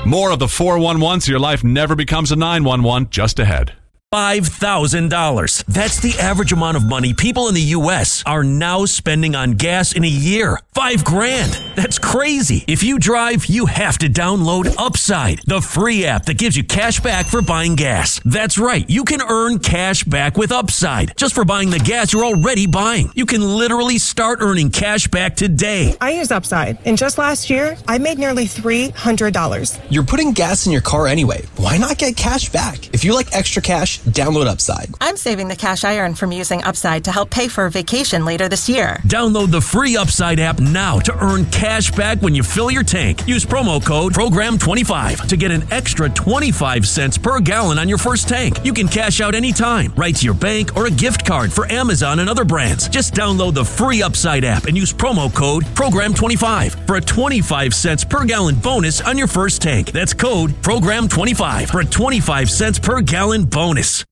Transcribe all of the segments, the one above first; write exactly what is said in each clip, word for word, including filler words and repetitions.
More of the four one one so your life never becomes a nine one one just ahead. five thousand dollars. That's the average amount of money people in the U S are now spending on gas in a year. Five grand. That's crazy. If you drive, you have to download Upside, the free app that gives you cash back for buying gas. That's right. You can earn cash back with Upside just for buying the gas you're already buying. You can literally start earning cash back today. I use Upside, and just last year, I made nearly three hundred dollars. You're putting gas in your car anyway. Why not get cash back? If you like extra cash, download Upside. I'm saving the cash I earn from using Upside to help pay for a vacation later this year. Download the free Upside app now to earn cash back when you fill your tank. Use promo code program twenty-five to get an extra twenty-five cents per gallon on your first tank. You can cash out anytime, right to your bank or a gift card for Amazon and other brands. Just download the free Upside app and use promo code program twenty-five for a twenty-five cents per gallon bonus on your first tank. That's code program twenty-five for a twenty-five cents per gallon bonus.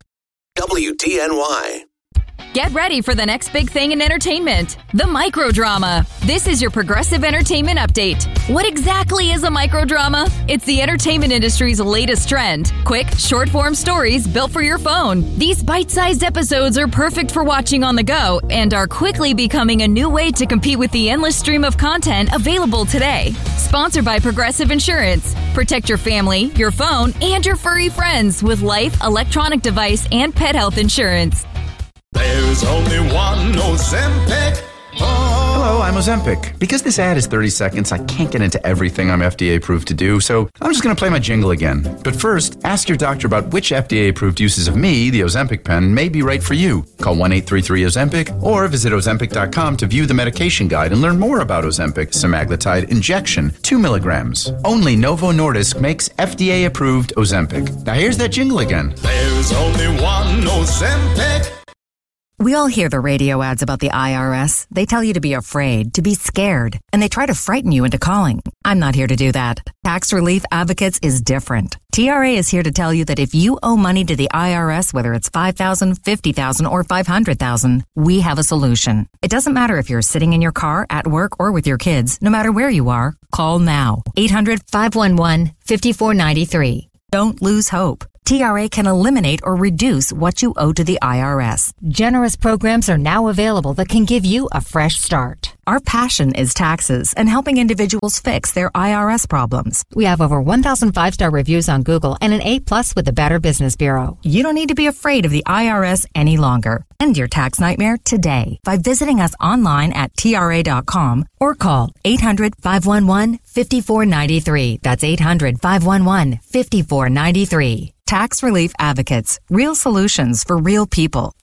W D N Y. Get ready for the next big thing in entertainment, the microdrama. This is your Progressive Entertainment Update. What exactly is a microdrama? It's the entertainment industry's latest trend. Quick, short-form stories built for your phone. These bite-sized episodes are perfect for watching on the go and are quickly becoming a new way to compete with the endless stream of content available today. Sponsored by Progressive Insurance. Protect your family, your phone, and your furry friends with life, electronic device, and pet health insurance. There's only one Ozempic. Oh. Hello, I'm Ozempic. Because this ad is thirty seconds, I can't get into everything I'm F D A approved to do, so I'm just going to play my jingle again. But first, ask your doctor about which F D A approved uses of me, the Ozempic pen, may be right for you. Call one eight three three Ozempic or visit Ozempic dot com to view the medication guide and learn more about Ozempic semaglutide injection, two milligrams. Only Novo Nordisk makes F D A approved Ozempic. Now here's that jingle again. There's only one Ozempic. We all hear the radio ads about the I R S. They tell you to be afraid, to be scared, and they try to frighten you into calling. I'm not here to do that. Tax Relief Advocates is different. T R A is here to tell you that if you owe money to the I R S, whether it's five thousand dollars, fifty thousand dollars, or five hundred thousand dollars, we have a solution. It doesn't matter if you're sitting in your car, at work, or with your kids. No matter where you are, call now. eight hundred, five one one, five four nine three. Don't lose hope. T R A can eliminate or reduce what you owe to the I R S. Generous programs are now available that can give you a fresh start. Our passion is taxes and helping individuals fix their I R S problems. We have over one thousand five-star reviews on Google and an A plus with the Better Business Bureau. You don't need to be afraid of the I R S any longer. End your tax nightmare today by visiting us online at T R A dot com or call eight hundred, five one one, five four nine three. That's eight hundred, five one one, five four nine three. Tax Relief Advocates. Real solutions for real people.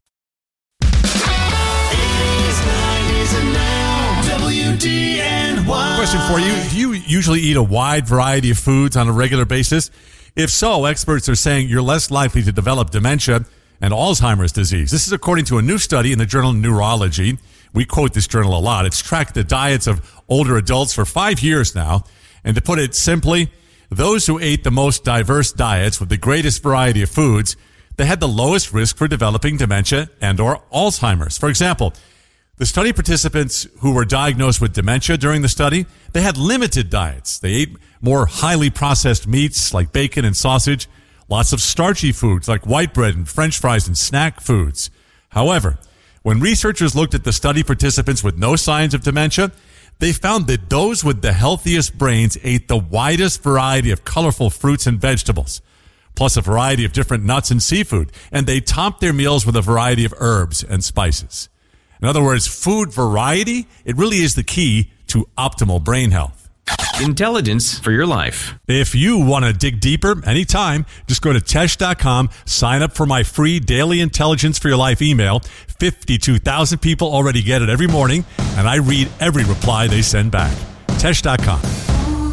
W D N Y. Question for you. Do you usually eat a wide variety of foods on a regular basis? If so, experts are saying you're less likely to develop dementia and Alzheimer's disease. This is according to a new study in the journal Neurology. We quote this journal a lot. It's tracked the diets of older adults for five years now. And to put it simply, those who ate the most diverse diets with the greatest variety of foods, they had the lowest risk for developing dementia and or Alzheimer's. For example, the study participants who were diagnosed with dementia during the study, they had limited diets. They ate more highly processed meats like bacon and sausage, lots of starchy foods like white bread and French fries and snack foods. However, when researchers looked at the study participants with no signs of dementia, they found that those with the healthiest brains ate the widest variety of colorful fruits and vegetables, plus a variety of different nuts and seafood, and they topped their meals with a variety of herbs and spices. In other words, food variety, it really is the key to optimal brain health. Intelligence for your life. If you want to dig deeper anytime, just go to Tesh dot com, sign up for my free daily Intelligence for Your Life email. fifty-two thousand people already get it every morning, and I read every reply they send back. Tesh dot com.